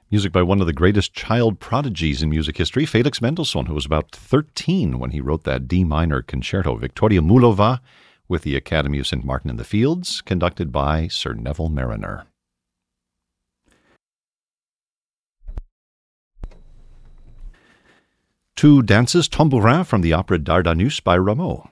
Music by one of the greatest child prodigies in music history, Felix Mendelssohn, who was about 13 when he wrote that D minor concerto, Victoria Mullova, with the Academy of St. Martin in the Fields, conducted by Sir Neville Marriner. Two dances, Tambourin from the opera Dardanus by Rameau.